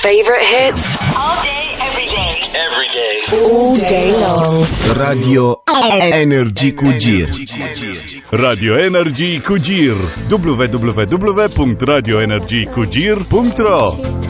favorite hits all day, every day. Every day. all day long. Radio Energy Kujir. Radio Energy Kujir. www.radioenergykujir.ro